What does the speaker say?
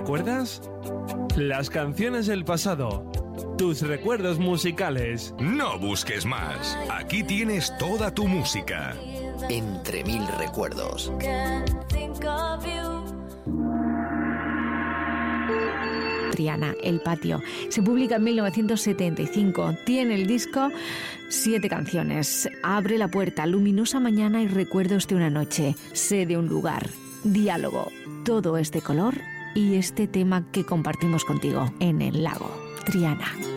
recuerdas? Las canciones del pasado. Tus recuerdos musicales. No busques más. Aquí tienes toda tu música. Entre mil recuerdos. Triana, El patio. Se publica en 1975. Tiene el disco 7 canciones. Abre la puerta, Luminosa mañana y Recuerdos de una noche. Sé de un lugar. Diálogo. Todo es de color y este tema que compartimos contigo en el lago. Triana.